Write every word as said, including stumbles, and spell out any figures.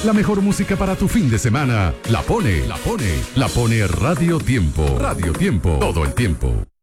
La mejor música para tu fin de semana la pone, la pone, la pone Radio Tiempo. Radio Tiempo, todo el tiempo.